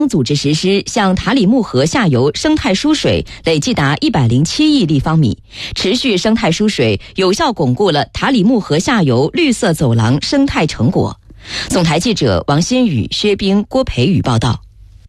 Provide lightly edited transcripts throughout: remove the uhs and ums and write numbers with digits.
组织实施向塔里木河下游生态输水累计达107亿立方米，持续生态输水有效巩固了塔里木河下游绿色走廊生态成果。总台记者王新宇、薛冰、郭培宇报道。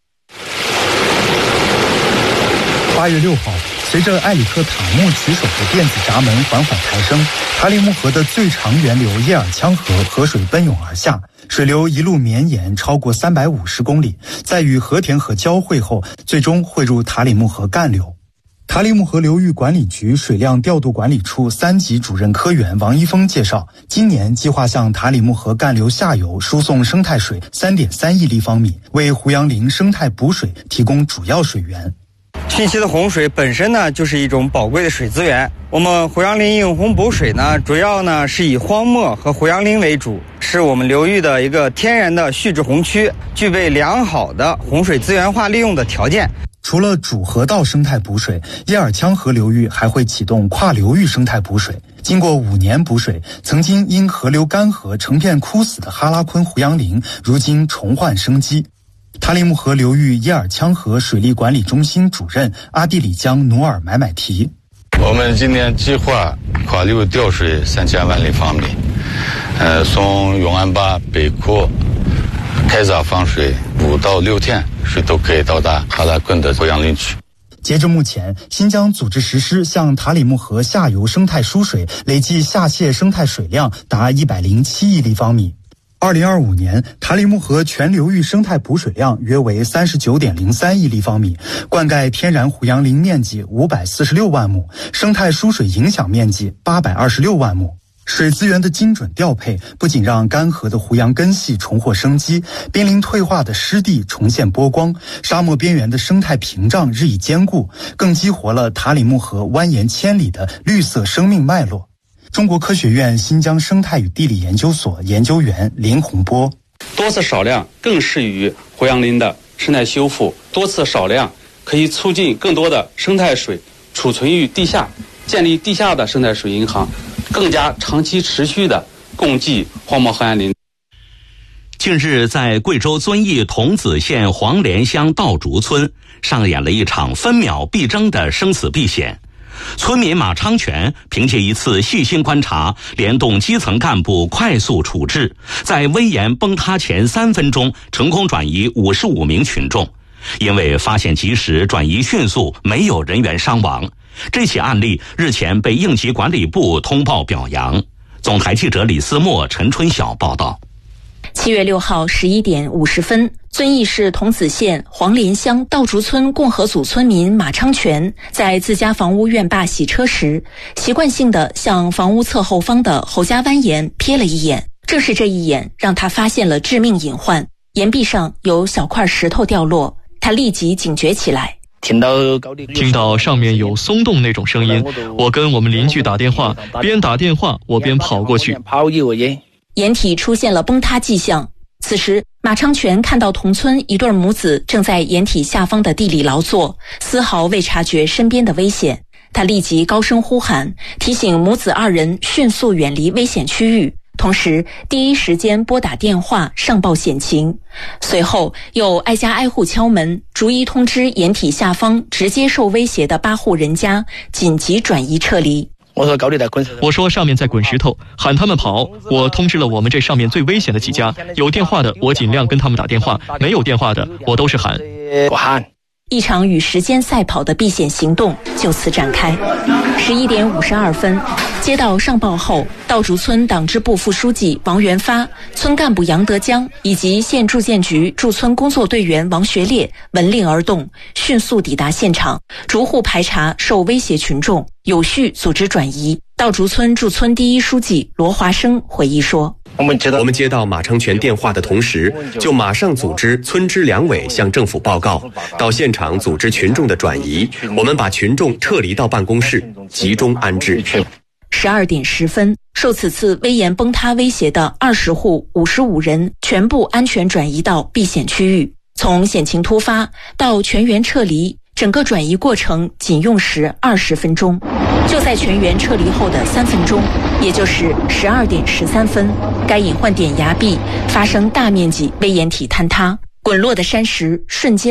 8月6号，随着埃里克塔木取手的电子闸门缓缓抬升，塔里木河的最长源流叶尔羌河河水奔涌而下，水流一路绵延超过350公里，在与和田河交汇后，最终汇入塔里木河干流。塔里木河流域管理局水量调度管理处3级主任科员王一峰介绍，今年计划向塔里木河干流下游输送生态水3.3亿立方米，为胡杨林生态补水提供主要水源。 汛期的洪水本身呢，就是一种宝贵的水资源。我们胡杨林引洪补水呢，主要呢是以荒漠和胡杨林为主，是我们流域的一个天然的蓄滞洪区，具备良好的洪水资源化利用的条件。 除了主河道生态补水，叶尔羌河流域还会启动跨流域生态补水。经过5年补水，曾经因河流干涸成片枯死的哈拉昆胡杨林，如今重焕生机。塔里木河流域叶尔羌河水利管理中心主任阿地里江努尔买买提： 我们今年计划跨流调水3000万立方米，从永安坝北库开闸放水5到6天，水都可以到达哈拉昆的胡杨林区。 截至目前，新疆组织实施向塔里木河下游生态输水，累计下泄生态水量达107亿立方米。2025年，塔里木河全流域生态补水量约为39.03亿立方米，灌溉天然胡杨林面积546万亩，生态输水影响面积826万亩。水资源的精准调配，不仅让干涸的胡杨根系重获生机，濒临退化的湿地重现波光，沙漠边缘的生态屏障日益坚固，更激活了塔里木河蜿蜒千里的绿色生命脉络。中国科学院新疆生态与地理研究所研究员林洪波： 多次少量更适于胡杨林的生态修复，多次少量可以促进更多的生态水储存于地下，建立地下的生态水银行，更加长期持续的供给荒漠河岸林。 近日，在贵州遵义桐梓县黄连乡稻竹村上演了一场分秒必争的生死避险。村民马昌全凭借一次细心观察，联动基层干部快速处置，在危岩崩塌前3分钟成功转移55名群众。因为发现及时，转移迅速，没有人员伤亡。这起案例日前被应急管理部通报表扬。总台记者李思墨、陈春晓报道。 7月6号11点50分，遵义市桐梓县黄连乡稻竹村共和组村民马昌全在自家房屋院坝洗车时，习惯性地向房屋侧后方的侯家湾岩瞥了一眼。正是这一眼，让他发现了致命隐患，岩壁上有小块石头掉落，他立即警觉起来。 听到上面有松动那种声音，我跟我们邻居打电话，边打电话我边跑过去。 岩体出现了崩塌迹象，此时马昌全看到同村一对母子正在岩体下方的地里劳作，丝毫未察觉身边的危险。他立即高声呼喊，提醒母子2人迅速远离危险区域，同时第一时间拨打电话上报险情。随后又挨家挨户敲门，逐一通知岩体下方直接受威胁的8户人家紧急转移撤离。 我说上面在滚石头，喊他们跑。我通知了我们这上面最危险的几家，有电话的我尽量跟他们打电话，没有电话的我都是喊。 一场与时间赛跑的避险行动就此展开。11点52分，接到上报后，稻竹村党支部副书记王元发、村干部杨德江以及县住建局驻村工作队员王学烈闻令而动，迅速抵达现场，逐户排查受威胁群众，有序组织转移。稻竹村驻村第一书记罗华生回忆说： 我们接到马昌全电话的同时，就马上组织村支两委向政府报告，到现场组织群众的转移。我们把群众撤离到办公室，集中安置。 12点10分，受此次危岩崩塌威胁的20户55人全部安全转移到避险区域。从险情突发到全员撤离，整个转移过程仅用时20分钟。就在全员撤离后的3分钟，也就是12点13分，该隐患点崖壁发生大面积危岩体坍塌， 滚落的山石瞬间